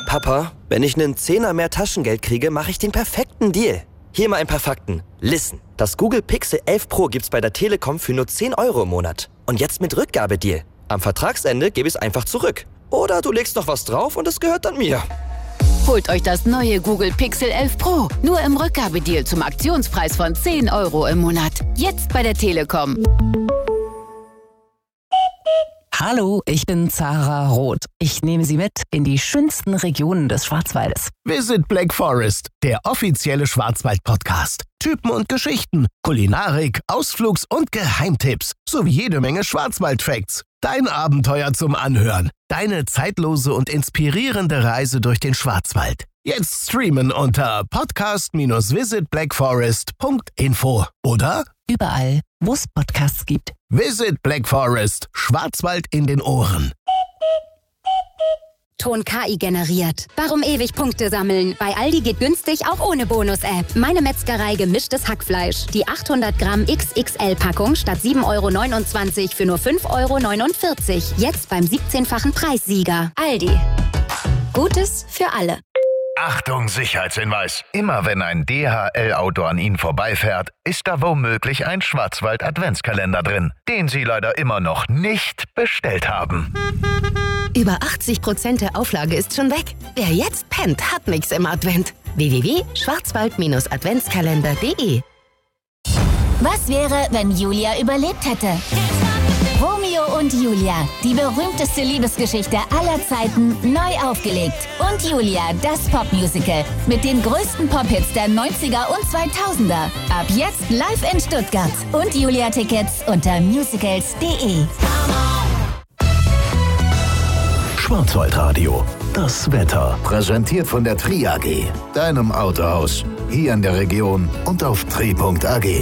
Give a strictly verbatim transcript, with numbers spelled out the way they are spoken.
Papa, wenn ich einen Zehner mehr Taschengeld kriege, mache ich den perfekten Deal. Hier mal ein paar Fakten. Listen, das Google Pixel elf Pro gibt's bei der Telekom für nur zehn Euro im Monat. Und jetzt mit Rückgabedeal. Am Vertragsende gebe ich es einfach zurück. Oder du legst noch was drauf und es gehört dann mir. Holt euch das neue Google Pixel elf Pro. Nur im Rückgabedeal zum Aktionspreis von zehn Euro im Monat. Jetzt bei der Telekom. Hallo, ich bin Zara Roth. Ich nehme Sie mit in die schönsten Regionen des Schwarzwaldes. Visit Black Forest, der offizielle Schwarzwald-Podcast. Typen und Geschichten, Kulinarik, Ausflugs- und Geheimtipps sowie jede Menge Schwarzwald-Facts. Dein Abenteuer zum Anhören. Deine zeitlose und inspirierende Reise durch den Schwarzwald. Jetzt streamen unter podcast dash visit black forest punkt info oder Überall, wo es Podcasts gibt. Visit Black Forest, Schwarzwald in den Ohren. Ton K I generiert. Warum ewig Punkte sammeln? Bei Aldi geht günstig auch ohne Bonus-App. Meine Metzgerei gemischtes Hackfleisch. Die achthundert Gramm X X L-Packung statt sieben Euro neunundzwanzig für nur fünf Euro neunundvierzig. Jetzt beim siebzehnfachen Preissieger. Aldi. Gutes für alle. Achtung, Sicherheitshinweis. Immer wenn ein D H L-Auto an Ihnen vorbeifährt, ist da womöglich ein Schwarzwald-Adventskalender drin, den Sie leider immer noch nicht bestellt haben. Über achtzig Prozent der Auflage ist schon weg. Wer jetzt pennt, hat nix im Advent. w w w punkt schwarzwald adventskalender punkt de Was wäre, wenn Julia überlebt hätte? Romeo und Julia, die berühmteste Liebesgeschichte aller Zeiten, neu aufgelegt. Und Julia, das Popmusical mit den größten Pop-Hits der neunziger und zweitausender. Ab jetzt live in Stuttgart. Und Julia-Tickets unter musicals punkt de. Schwarzwaldradio, das Wetter. Präsentiert von der Tri A G, deinem Autohaus. Hier in der Region und auf tri punkt a g.